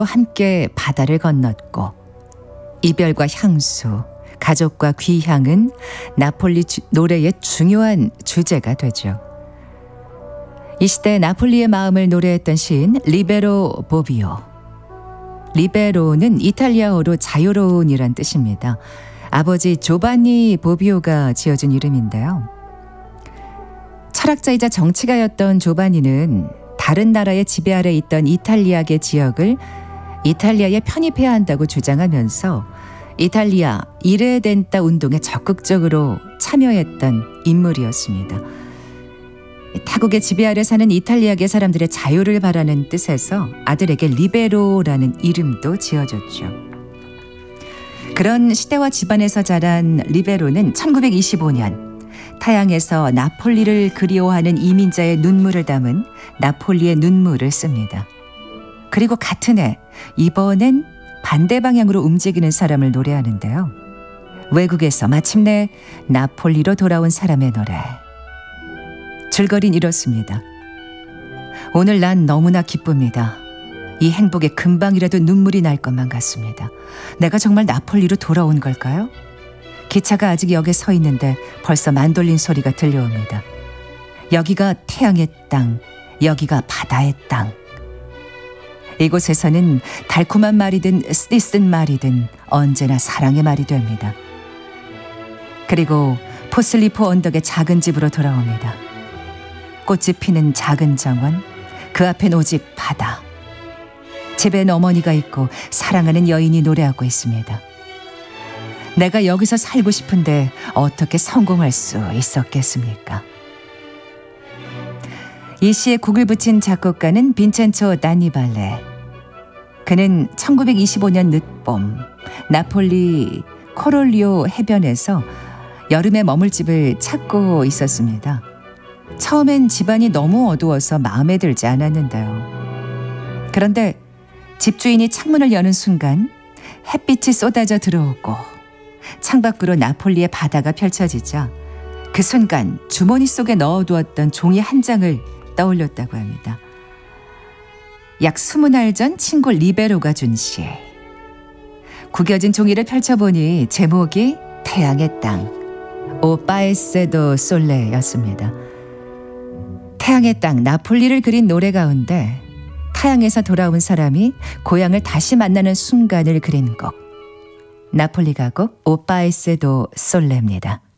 함께 바다를 건넜고 이별과 향수, 가족과 귀향은 나폴리 노래의 중요한 주제가 되죠. 이 시대 나폴리의 마음을 노래했던 시인 리베로 보비오. 리베로는 이탈리아어로 자유로운이란 뜻입니다. 아버지 조바니 보비오가 지어준 이름인데요. 철학자이자 정치가였던 조바니는 다른 나라의 지배 아래 있던 이탈리아계 지역을 이탈리아에 편입해야 한다고 주장하면서 이탈리아 이레덴타 운동에 적극적으로 참여했던 인물이었습니다. 타국의 지배 아래 사는 이탈리아계 사람들의 자유를 바라는 뜻에서 아들에게 리베로라는 이름도 지어줬죠. 그런 시대와 집안에서 자란 리베로는 1925년 타향에서 나폴리를 그리워하는 이민자의 눈물을 담은 나폴리의 눈물을 씁니다. 그리고 같은 해 이번엔 반대 방향으로 움직이는 사람을 노래하는데요. 외국에서 마침내 나폴리로 돌아온 사람의 노래. 줄거리는 이렇습니다. 오늘 난 너무나 기쁩니다. 이 행복에 금방이라도 눈물이 날 것만 같습니다. 내가 정말 나폴리로 돌아온 걸까요? 기차가 아직 역에 서 있는데 벌써 만돌린 소리가 들려옵니다. 여기가 태양의 땅, 여기가 바다의 땅. 이곳에서는 달콤한 말이든 쓰디쓴 말이든 언제나 사랑의 말이 됩니다. 그리고 포슬리포 언덕의 작은 집으로 돌아옵니다. 꽃이 피는 작은 정원, 그 앞엔 오직 바다. 집엔 어머니가 있고 사랑하는 여인이 노래하고 있습니다. 내가 여기서 살고 싶은데 어떻게 성공할 수 있었겠습니까? 이 시에 곡을 붙인 작곡가는 빈첸초 다니발레. 그는 1925년 늦봄 나폴리 코롤리오 해변에서 여름에 머물 집을 찾고 있었습니다. 처음엔 집안이 너무 어두워서 마음에 들지 않았는데요. 그런데 집주인이 창문을 여는 순간 햇빛이 쏟아져 들어오고 창밖으로 나폴리의 바다가 펼쳐지자 그 순간 주머니 속에 넣어두었던 종이 한 장을 떠올렸다고 합니다. 약 20알 전 친구 리베로가 준 시. 구겨진 종이를 펼쳐보니 제목이 태양의 땅, 오 파에세도 솔레였습니다. 태양의 땅, 나폴리를 그린 노래 가운데 타향에서 돌아온 사람이 고향을 다시 만나는 순간을 그린 곡. 나폴리 가곡 오 파에세도 솔레입니다.